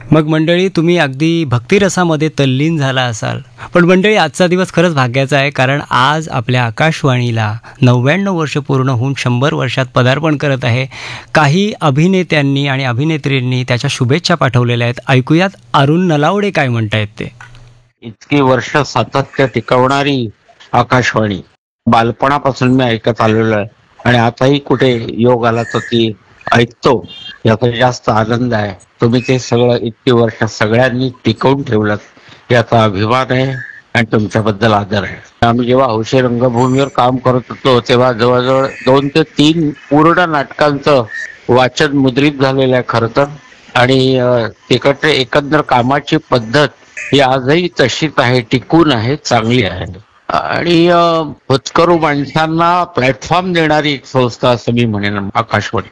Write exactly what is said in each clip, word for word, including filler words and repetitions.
मग मंडळी, तुम्ही अगदी भक्तिरसामध्ये तल्लीन झाला असाल. पण मंडळी, आजचा दिवस खरंच भाग्याचा आहे, कारण आज आपल्या आकाशवाणीला नव्याण्णव वर्ष पूर्ण होऊन शंभर वर्षात पदार्पण करत आहे. काही अभिनेत्यांनी आणि अभिनेत्रींनी त्याच्या शुभेच्छा पाठवलेल्या आहेत. ऐकूयात अरुण नलावडे काय म्हणतायत ते. इतकी वर्ष सातत्य टिकवणारी आकाशवाणी बालपणापासून मी ऐकत आलेलो आहे आणि आताही कुठे योग आला तर ती ऐकतो, याचा जास्त आनंद आहे. तुम्ही ते सगळं इतकी वर्ष सगळ्यांनी टिकवून ठेवलं, याचा अभिमान आहे आणि तुमच्याबद्दल आदर आहे. आम्ही जेव्हा हौशी रंगभूमीवर काम करत होतो तेव्हा जवळजवळ दोन ते तीन पूर्ण नाटकांचं वाचन मुद्रित झालेलं आहे खरं तर. आणि तिकडे एकंदर कामाची पद्धत ही आजही तशीच आहे, टिकून आहे, चांगली आहे. आणि होतकरू माणसांना प्लॅटफॉर्म देणारी एक संस्था असं मी म्हणेन आकाशवाणी.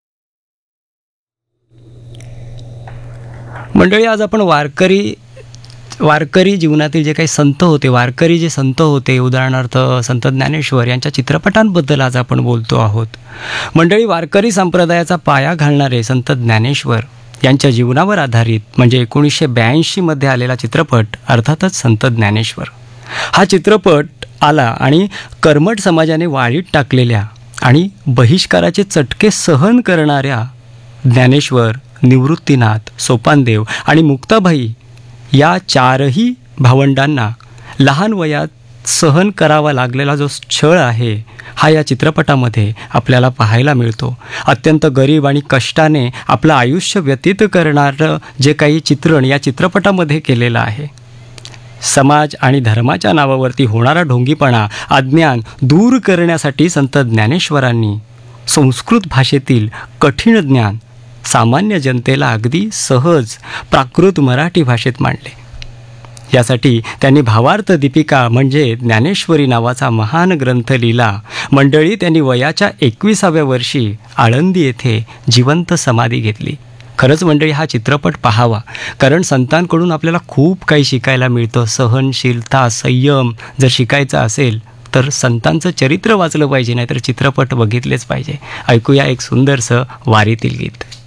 मंडळी, आज आपण वारकरी वारकरी जीवनातील जे काही संत होते, वारकरी जे संत होते, उदाहरणार्थ संत ज्ञानेश्वर यांच्या चित्रपटांबद्दल आज आपण बोलतो आहोत. मंडळी, वारकरी संप्रदायाचा पाया घालणारे संत ज्ञानेश्वर यांच्या जीवनावर आधारित म्हणजे एकोणीसशे ब्याऐंशीमध्ये आलेला चित्रपट अर्थातच संत ज्ञानेश्वर. हा चित्रपट आला आणि कर्मठ समाजाने वाळीत टाकलेल्या आणि बहिष्काराचे चटके सहन करणाऱ्या ज्ञानेश्वर, निवृत्तीनाथ, सोपानदेव आणि मुक्ताबाई या चारही भावंडांना लहान वयात सहन करावा लागलेला जो छळ आहे हा या चित्रपटामध्ये आपल्याला पाहायला मिळतो. अत्यंत गरीब आणि कष्टाने आपलं आयुष्य व्यतीत करणारं जे काही चित्रण या चित्रपटामध्ये केलेलं आहे. समाज आणि धर्माच्या नावावरती होणारा ढोंगीपणा, अज्ञान दूर करण्यासाठी संत ज्ञानेश्वरांनी संस्कृत भाषेतील कठीण ज्ञान सामान्य जनतेला अगदी सहज प्राकृत मराठी भाषेत मांडले. यासाठी त्यांनी भावार्थ दीपिका म्हणजे ज्ञानेश्वरी नावाचा महान ग्रंथ लिहिला. मंडळी, त्यांनी वयाच्या एकविसाव्या वर्षी आळंदी येथे जिवंत समाधी घेतली. खरंच मंडळी, हा चित्रपट पाहावा, कारण संतांकडून आपल्याला खूप काही शिकायला मिळतं. सहनशीलता, संयम जर शिकायचा असेल तर संतांचं चरित्र वाचलं पाहिजे, नाहीतर चित्रपट बघितलेच पाहिजे. ऐकूया एक सुंदरसं वारीतील गीत.